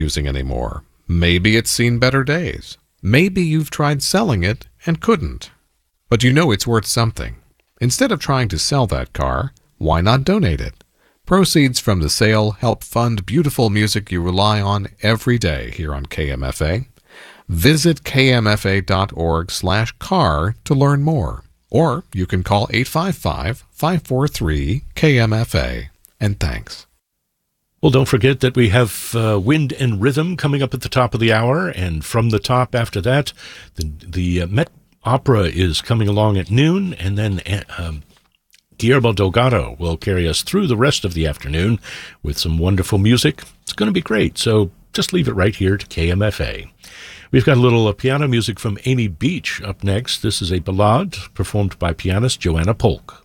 using anymore. Maybe it's seen better days. Maybe you've tried selling it and couldn't. But you know it's worth something. Instead of trying to sell that car, why not donate it? Proceeds from the sale help fund beautiful music you rely on every day here on KMFA. Visit kmfa.org/car to learn more. Or you can call 855-543-KMFA. And thanks. Well, don't forget that we have Wind and Rhythm coming up at the top of the hour, and from the top after that, the Met Opera is coming along at noon, and then Guillermo Delgado will carry us through the rest of the afternoon with some wonderful music. It's going to be great, so just leave it right here to KMFA. We've got a little piano music from Amy Beach up next. This is a ballade performed by pianist Joanna Polk.